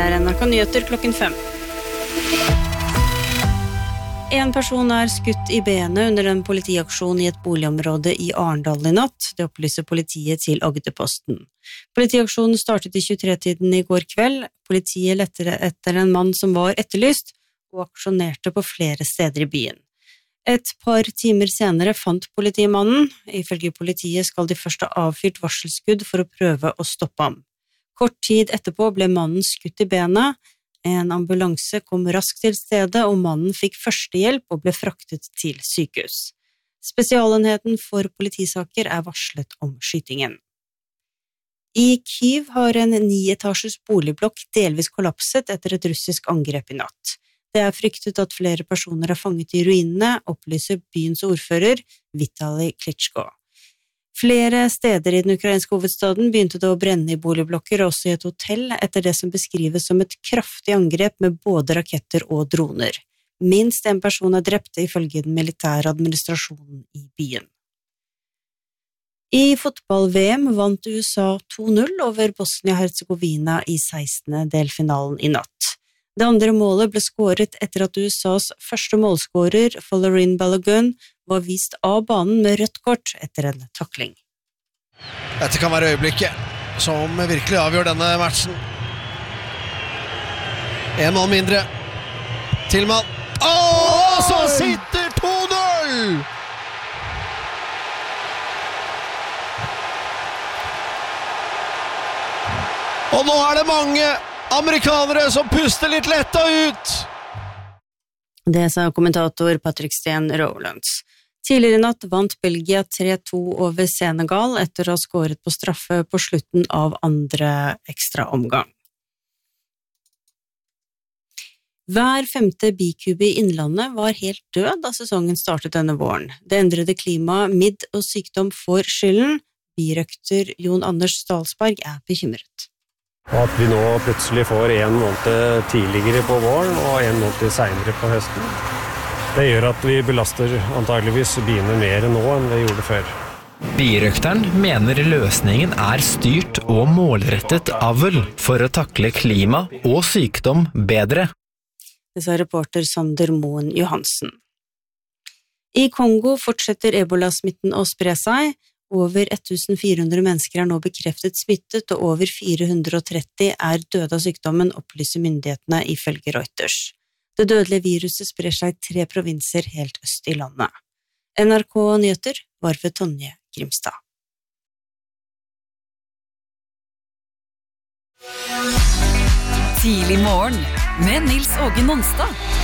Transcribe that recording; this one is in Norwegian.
NRK Nyheter klokken 5. En person skutt I benet under en politiaksjon I et boligområde I Arendal I natt. Det opplyser politiet til Agderposten. Politiaksjonen startet I 23-tiden I går kveld. Politiet lette etter en mann som var etterlyst, og aksjonerte på flere steder I byen. Et par timer senere fant politimannen. Ifølge politiet skal de først ha avfyrt varselskudd for å prøve å stoppe ham. Kort tid etterpå ble mannen skutt I benet. En ambulanse kom raskt til stedet, og mannen fikk førstehjelp og ble fraktet til sykehus. Spesialenheten for politisaker varslet om skytingen. I Kyiv har en 9-etasjes boligblokk delvis kollapset etter et russisk angrep I natt. Det fryktet at flere personer fanget I ruinene, opplyser byens ordfører Vitali Klitschko. Flere steder I den ukrainske hovedstaden begynte det å brenne I boligblokker, også I et hotell, etter det som beskrives som et kraftig angrep med både raketter og droner. Minst en person drept ifølge den militære administrasjonen I byen. I fotball-VM vant USA 2-0 over Bosnia-Herzegovina I 16. delfinalen I natt. Det andre målet ble skåret etter at USAs første målskårer, Folarin Balogun, var vist av banen med rødt kort etter en takling. Dette kan være øyeblikket som virkelig avgjør denne matchen. En mann mindre. Tillman. Så sitter 2-0! Og nå det mange amerikanere som puster litt letta ut. Det sa kommentator Patrick Steen Rowlands. Tidligere I natt vant Belgia 3-2 over Senegal etter å ha skåret på straffe på slutten av andre ekstra omgang. Hver 5. bikube I innlandet var helt død da sesongen startet denne våren. Det endrede klimaet, midd og sykdom får skylden. Birøkter Jon Anders Stalsberg bekymret. Og at vi nå plutselig får en måned tidligere på våren og en måned senere på høsten. Det gjør at vi belaster antageligvis biene mer nå enn vi gjorde før. Birøkteren mener løsningen styrt og målrettet avl for å takle klima og sykdom bedre. Det sa reporter Sander Moen Johansen. I Kongo fortsetter ebola-smitten å spre seg. Over 1400 mennesker nå bekreftet smittet, og over 430 døde av sykdommen, opplyser myndighetene ifølge Reuters. Det dødelige viruset sprer seg I 3 provinser helt øst I landet. NRK Nyheter var ved Tonje Grimstad. Tidlig morgen med Nils Åge Nonstad.